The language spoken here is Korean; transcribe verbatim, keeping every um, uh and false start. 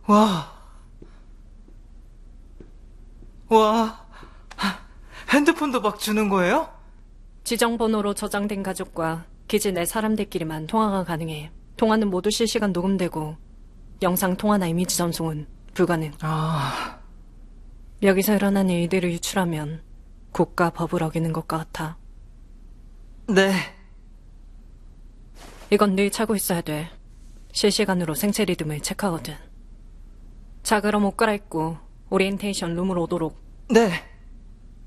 와. 와. 핸드폰도 막 주는 거예요? 지정번호로 저장된 가족과 기지 내 사람들끼리만 통화가 가능해. 통화는 모두 실시간 녹음되고 영상 통화나 이미지 전송은 불가능. 아... 여기서 일어난 일들을 유출하면 국가 법을 어기는 것과 같아. 네. 이건 늘 차고 있어야 돼. 실시간으로 생체 리듬을 체크하거든. 자, 그럼 옷 갈아입고 오리엔테이션 룸으로 오도록. 네.